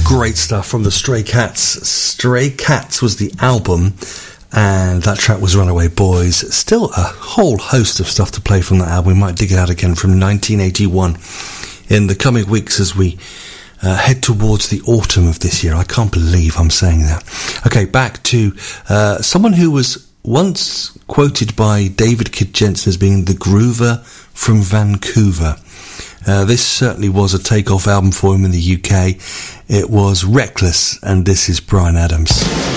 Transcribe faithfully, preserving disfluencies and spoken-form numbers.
Great stuff from the Stray Cats. Stray Cats was the album, and that track was Runaway Boys. Still a whole host of stuff to play from that album. We might dig it out again from nineteen eighty-one in the coming weeks as we uh, head towards the autumn of this year. I can't believe I'm saying that. Okay, back to uh, someone who was once quoted by David Kid Jensen as being the groover from Vancouver. Uh, this certainly was a takeoff album for him in the U K. It was Reckless, and this is Bryan Adams.